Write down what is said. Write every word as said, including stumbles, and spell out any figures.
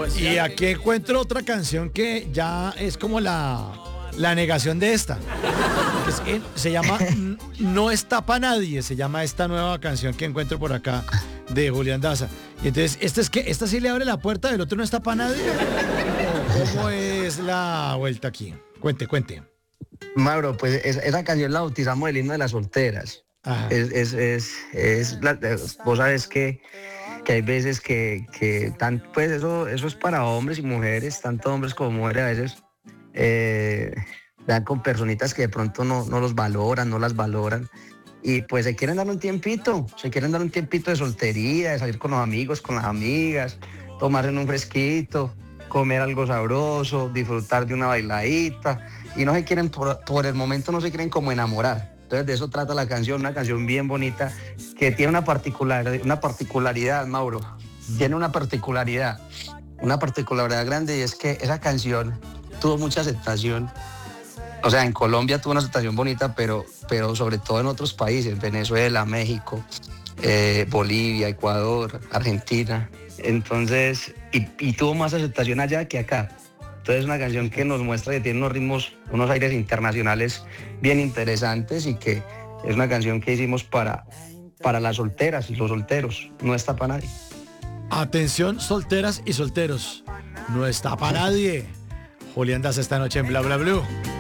Y aquí encuentro otra canción que ya es como la, la negación de esta. Es- eh, se llama N- No está pa' nadie, se llama esta nueva canción que encuentro por acá de Julián Daza. Y entonces, ¿esta es que esta sí le abre la puerta, del otro no está pa' nadie? ¿O ¿Cómo es la vuelta aquí? Cuente, cuente. Mauro, pues es- esa canción la bautizamos el himno de las solteras. Ajá. Es, es, es, es la- eh, vos sabes que, que hay veces que, que tan, pues eso, eso es para hombres y mujeres, tanto hombres como mujeres a veces eh, dan con personitas que de pronto no, no los valoran, no las valoran. Y pues se quieren dar un tiempito, se quieren dar un tiempito de soltería, de salir con los amigos, con las amigas, tomarse un fresquito, comer algo sabroso, disfrutar de una bailadita. Y no se quieren, por, por el momento no se quieren como enamorar. Entonces de eso trata la canción, una canción bien bonita que tiene una, particular, una particularidad, Mauro. Tiene una particularidad, una particularidad grande, y es que esa canción tuvo mucha aceptación. O sea, en Colombia tuvo una aceptación bonita, pero, pero sobre todo en otros países, Venezuela, México, eh, Bolivia, Ecuador, Argentina. Entonces, y, y tuvo más aceptación allá que acá. Entonces es una canción que nos muestra que tiene unos ritmos, unos aires internacionales bien interesantes, y que es una canción que hicimos para, para las solteras y los solteros. No está para nadie. Atención, solteras y solteros. No está pa' nadie. Julián Daza esta noche en Bla Bla Blue.